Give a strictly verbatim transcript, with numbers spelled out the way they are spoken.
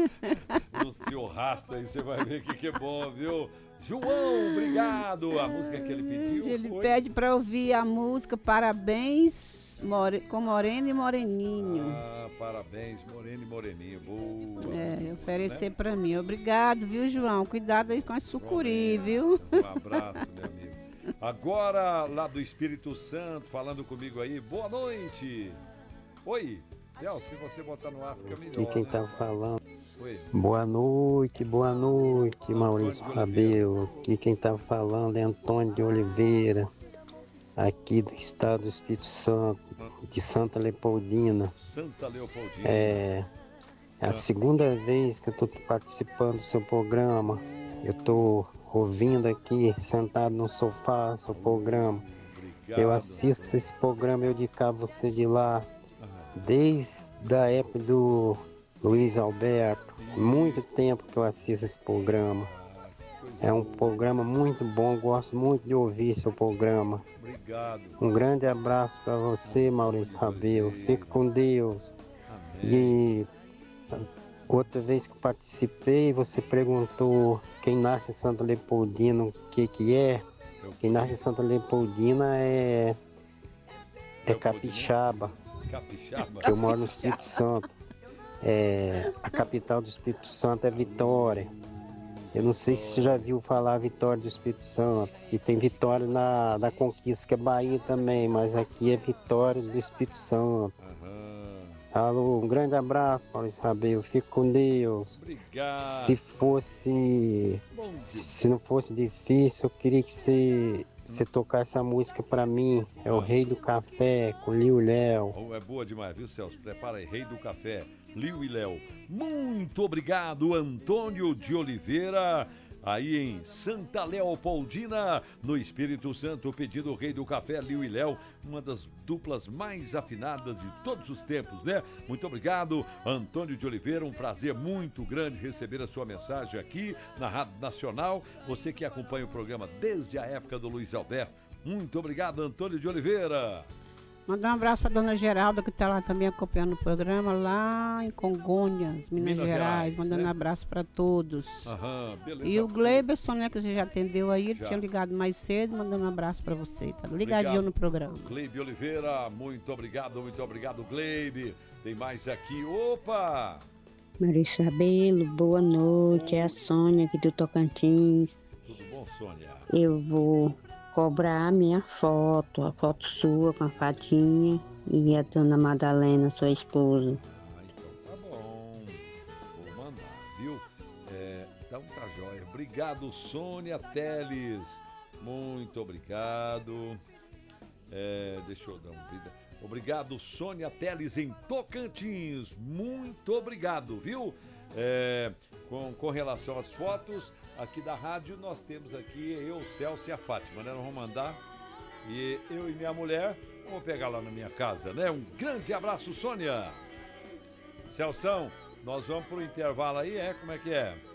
no seu rastro aí, você vai ver que que é bom, viu? João, obrigado. A música que ele pediu Ele foi... pede para ouvir a música Parabéns more... com Moreno e Moreninho. Ah, parabéns, Moreno e Moreninho. Boa. É, boa, oferecer né? para mim. Obrigado, viu, João? Cuidado aí com a sucuri, viu? Um abraço, meu amigo. Agora, lá do Espírito Santo, falando comigo aí. Boa noite. Oi. Del, se você botar no ar, fica melhor. Aqui quem né? tá falando. Oi. Boa noite, boa noite, Antônio Maurício de Rabelo. Aqui quem tá falando é Antônio de Oliveira, aqui do estado do Espírito Santo, de Santa Leopoldina. Santa Leopoldina. É, é a segunda vez que eu tô participando do seu programa. Eu tô ouvindo aqui, sentado no sofá, seu programa. Obrigado. Eu assisto esse programa, eu dedico a você de lá, desde a época do Luiz Alberto. Muito tempo que eu assisto esse programa. É um programa muito bom, gosto muito de ouvir seu programa. Obrigado. Um grande abraço para você, Maurício Rabelo. Fique com Deus. E outra vez que participei, você perguntou quem nasce em Santa Leopoldina, o que que é? Quem nasce em Santa Leopoldina é, é capixaba. Capixaba? Que eu moro no Espírito Santo. É, a capital do Espírito Santo é Vitória. Eu não sei se você já viu falar Vitória do Espírito Santo. E tem Vitória na, na Conquista, que é Bahia também, mas aqui é Vitória do Espírito Santo. Alô, um grande abraço, Maurício Rabelo. Fique com Deus. Obrigado. Se fosse. Se não fosse difícil, eu queria que você, você tocasse essa música pra mim. É o Rei do Café, com Liu e Léo. Oh, é boa demais, viu, Celso? Prepara aí, Rei do Café, Liu e Léo. Muito obrigado, Antônio de Oliveira. Aí em Santa Leopoldina, no Espírito Santo, pedindo o Rei do Café, Liu e Léo, uma das duplas mais afinadas de todos os tempos, né? Muito obrigado, Antônio de Oliveira, um prazer muito grande receber a sua mensagem aqui na Rádio Nacional. Você que acompanha o programa desde a época do Luiz Alberto, muito obrigado, Antônio de Oliveira. Mandar um abraço para dona Geralda, que está lá também acompanhando o programa, lá em Congonhas, Minas, Minas Gerais, Gerais, mandando né? abraço para todos. Aham, beleza. E o Gleiberson, né, que você já atendeu aí, ele Já. tinha ligado mais cedo, mandando um abraço para você, tá ligadinho Obrigado. no programa. Gleibe Oliveira, muito obrigado, muito obrigado, Gleibe. Tem mais aqui, opa! Maurício Rabelo, boa noite, é a Sônia aqui do Tocantins. Tudo bom, Sônia? Eu vou cobrar a minha foto, a foto sua com a fadinha e a dona Madalena, sua esposa. Ah, então tá bom. Vou mandar, viu? É, então tá jóia. Obrigado, Sônia Teles. Muito obrigado. É, deixa eu dar uma vida. Obrigado, Sônia Teles em Tocantins. Muito obrigado, viu? É, com, com relação às fotos aqui da rádio, nós temos aqui eu, o Celso e a Fátima, né? Nós vamos mandar. E eu e minha mulher, vamos pegar lá na minha casa, né? Um grande abraço, Sônia. Celção, nós vamos pro intervalo aí, é? Como é que é?